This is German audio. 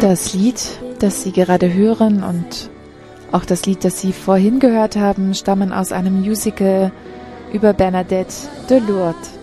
Das Lied, das Sie gerade hören und auch das Lied, das Sie vorhin gehört haben, stammen aus einem Musical über Bernadette de Lourdes.